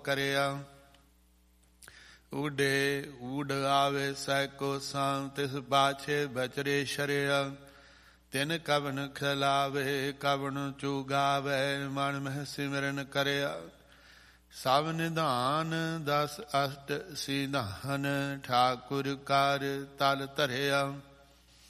ਕਰਿਆ। ਊਡੇ ਊਡ ਆਵੇ ਸੈਕੋ ਸਾਂ ਤਿਸ ਬਾਛੇ ਬਚਰੇ ਸ਼ਰਿਆ। ਤਿਨ ਕਵਨ ਖਿਲਾਵੇ ਕਵਨ ਚੁਗਾਵੇ ਮਨ ਮਹਿ ਸਿਮਰਨ ਕਰਿਆ। ਸਭ ਨਿਧਾਨ ਦਸ ਅਸ਼ਟ ਸੀਧਾਨ ਠਾਕੁਰ ਕਰ ਤਲ ਧਰਿਆ।